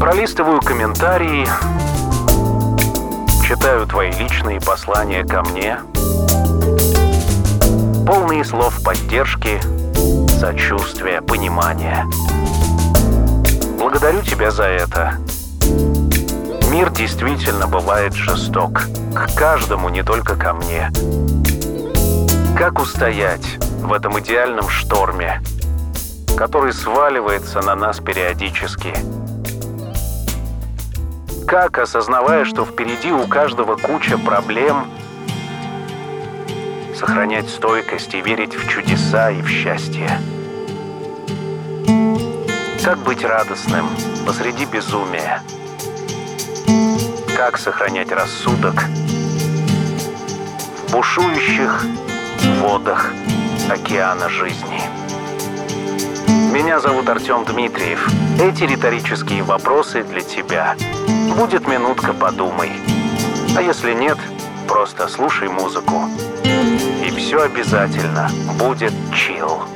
Пролистываю комментарии, читаю твои личные послания ко мне, полные слов поддержки, сочувствия, понимания. Благодарю тебя за это. Мир действительно бывает жесток. К каждому, не только ко мне. Как устоять в этом идеальном шторме, который сваливается на нас периодически? Как, осознавая, что впереди у каждого куча проблем, сохранять стойкость и верить в чудеса и в счастье? Как быть радостным посреди безумия? Как сохранять рассудок в бушующих водах океана жизни? Меня зовут Артем Дмитриев. Эти риторические вопросы для тебя. Будет минутка, подумай. А если нет, просто слушай музыку. И все обязательно будет чилл.